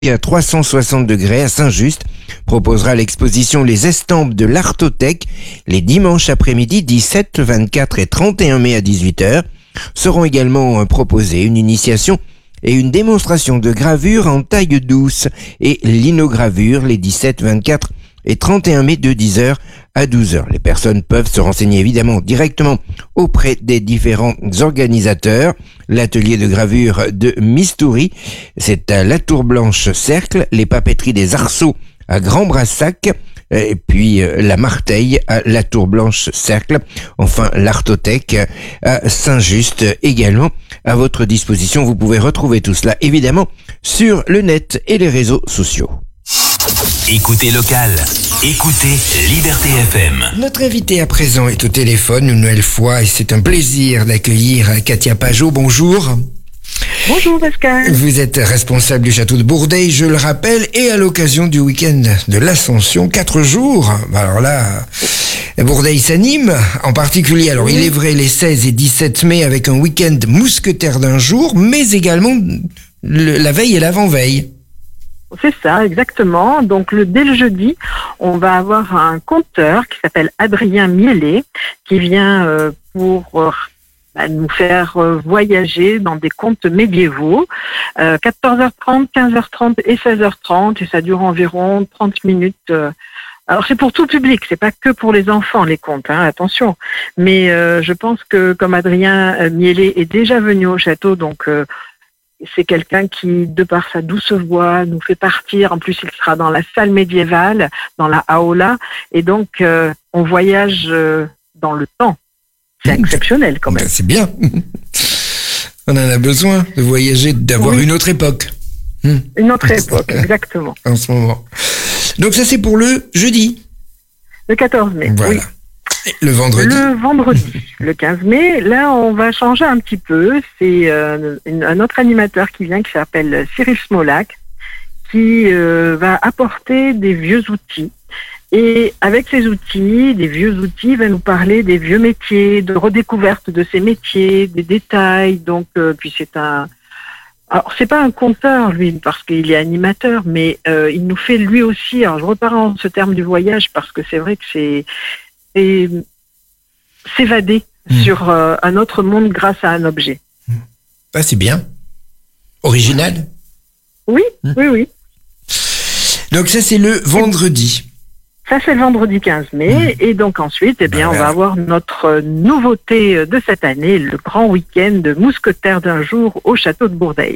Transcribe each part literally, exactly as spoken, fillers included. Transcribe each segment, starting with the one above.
à trois cent soixante degrés à Saint-Just proposera l'exposition Les Estampes de l'Artothèque les dimanches après-midi dix-sept, vingt-quatre et trente et un mai à dix-huit heures. Seront également proposées une initiation et une démonstration de gravure en taille douce et linogravure les dix-sept, vingt-quatre et trente et un mai de dix heures à douze heures. Les personnes peuvent se renseigner évidemment directement auprès des différents organisateurs. L'atelier de gravure de Mistouri, c'est à la Tour Blanche Cercle, les papeteries des Arceaux à Grand Brassac, et puis euh, la Marteille à la Tour Blanche Cercle, enfin l'Artothèque à Saint-Just également à votre disposition. Vous pouvez retrouver tout cela évidemment sur le net et les réseaux sociaux. Écoutez local, écoutez Liberté F M. Notre invité à présent est au téléphone une nouvelle fois et c'est un plaisir d'accueillir Katia Pajot. Bonjour. Bonjour Pascal. Vous êtes responsable du château de Bourdeil, je le rappelle, et à l'occasion du week-end de l'Ascension, quatre jours. Alors là, Bourdeil s'anime, en particulier, alors oui. Il est vrai, les seize et dix-sept mai avec un week-end mousquetaire d'un jour, mais également le, la veille et l'avant-veille. C'est ça, exactement. Donc le, dès le jeudi, on va avoir un conteur qui s'appelle Adrien Miellet, qui vient euh, pour... Euh, à nous faire voyager dans des contes médiévaux, euh, quatorze heures trente, quinze heures trente et seize heures trente, et ça dure environ trente minutes. Euh. Alors c'est pour tout public, c'est pas que pour les enfants les contes, hein, attention. Mais euh, je pense que comme Adrien Miellet est déjà venu au château, donc euh, c'est quelqu'un qui, de par sa douce voix, nous fait partir. En plus, il sera dans la salle médiévale, dans la aula, et donc euh, on voyage euh, dans le temps. C'est exceptionnel quand même. Ben, c'est bien. On en a besoin de voyager, d'avoir oui. une autre époque. Hum. Une autre époque, exactement. En ce moment. Donc ça c'est pour le jeudi. Le quatorze mai. Voilà. Oui. Et le vendredi. Le vendredi, le quinze mai. Là, on va changer un petit peu. C'est euh, une, un autre animateur qui vient, qui s'appelle Cyril Smolak, qui euh, va apporter des vieux outils. Et avec ces outils, des vieux outils, il va nous parler des vieux métiers, de redécouverte de ces métiers, des détails. Donc, euh, puis c'est un... Alors, c'est pas un conteur, lui, parce qu'il est animateur, mais euh, il nous fait lui aussi... Alors, je repars en ce terme du voyage, parce que c'est vrai que c'est... c'est s'évader mmh. sur euh, un autre monde grâce à un objet. Mmh. Ah, c'est bien. Original. Oui, mmh. oui, oui. Donc ça, c'est le vendredi. Ça, c'est le vendredi quinze mai. Mmh. Et donc ensuite, eh bien, ben, on va avoir notre nouveauté de cette année, le grand week-end de mousquetaire d'un jour au château de Bourdeil.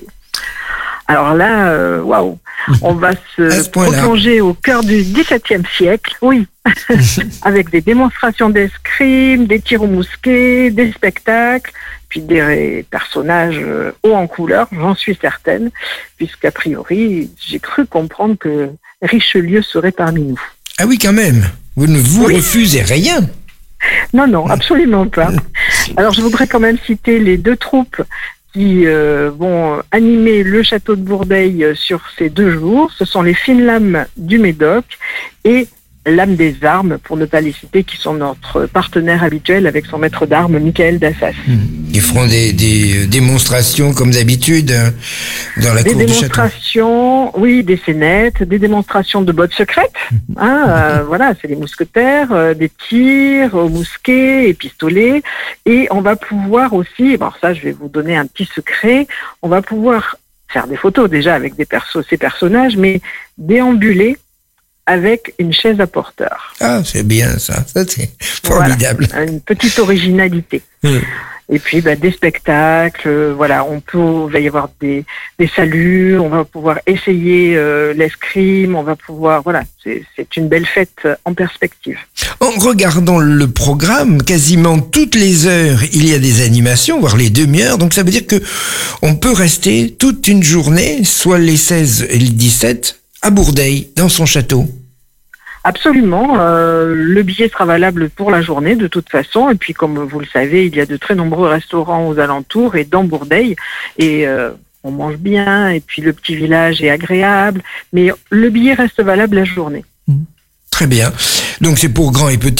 Alors là, waouh, wow, on va se replonger au cœur du dix-septième siècle, oui, avec des démonstrations d'escrime, des tirs au mousquet, des spectacles, puis des personnages hauts en couleur, j'en suis certaine, puisqu'a priori, j'ai cru comprendre que Richelieu serait parmi nous. Ah oui, quand même. Vous ne vous oui. refusez rien. Non, non, absolument pas. Alors, je voudrais quand même citer les deux troupes qui euh, vont animer le château de Bourdeil sur ces deux jours. Ce sont les Fines Lames du Médoc et L'Âme des Armes, pour ne pas les citer, qui sont notre partenaire habituel avec son maître d'armes, Michael Dassas. Ils feront des, des démonstrations comme d'habitude dans la des cour du château. Des démonstrations, oui, des scénettes, des démonstrations de bottes secrètes. Hein, euh, voilà, c'est les mousquetaires, euh, des tirs au mousquet et pistolets. Et on va pouvoir aussi, bon ça je vais vous donner un petit secret, on va pouvoir faire des photos déjà avec des persos, ces personnages, mais déambuler avec une chaise à porteur. Ah, c'est bien ça, ça c'est formidable. Voilà, une petite originalité. Mmh. Et puis bah, des spectacles, euh, voilà, on peut, il va y avoir des, des saluts, on va pouvoir essayer euh, l'escrime, on va pouvoir, voilà, c'est, c'est une belle fête en perspective. En regardant le programme, quasiment toutes les heures, il y a des animations, voire les demi-heures, donc ça veut dire que on peut rester toute une journée, soit les seize et les dix-sept, à Bourdeil, dans son château. Absolument. Euh, le billet sera valable pour la journée de toute façon. Et puis, comme vous le savez, il y a de très nombreux restaurants aux alentours et dans Bourdeil. Et euh, on mange bien. Et puis, le petit village est agréable. Mais le billet reste valable la journée. Très bien. Donc, c'est pour grands et petits.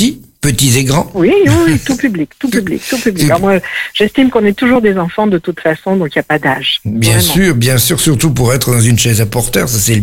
Petits et grands? Oui, oui, oui, tout public, tout public, tout public. Alors moi, j'estime qu'on est toujours des enfants de toute façon, donc il n'y a pas d'âge. Bien Vraiment. sûr, bien sûr, surtout pour être dans une chaise à porteur, ça c'est le